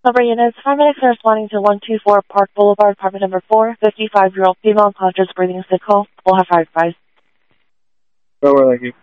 Number units, paramedics are responding to 124 Park Boulevard, apartment number 4, 55-year-old female, unconscious, breathing sick call. We'll have 5 advised. Over, thank you.